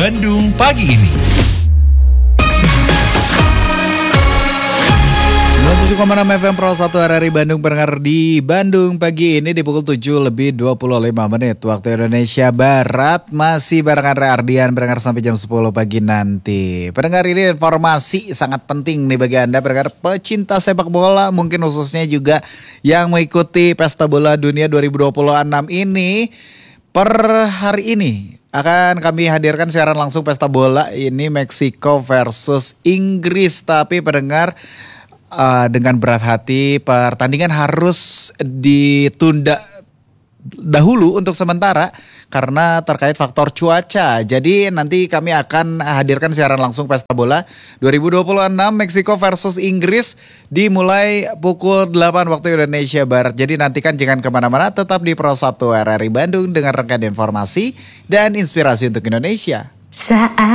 Bandung Pagi Ini. 97,6 FM Pro 1 RRI Bandung pendengar di Bandung Pagi Ini di pukul 7:25 waktu Indonesia Barat. Masih barengan Ardian pendengar sampai jam 10 pagi nanti. Pendengar, ini informasi sangat penting nih bagi Anda pendengar pecinta sepak bola, mungkin khususnya juga yang mengikuti Pesta Bola Dunia 2026 ini. Per hari ini akan kami hadirkan siaran langsung Pesta Bola ini Meksiko versus Inggris. Tapi pendengar, dengan berat hati pertandingan harus ditunda dahulu untuk sementara karena terkait faktor cuaca. Jadi nanti kami akan hadirkan siaran langsung Pesta Bola 2026 Meksiko versus Inggris dimulai pukul 8 waktu Indonesia Barat. Jadi nantikan, jangan kemana-mana, tetap di Pro 1 RRI Bandung dengan rangkaian informasi dan inspirasi untuk Indonesia.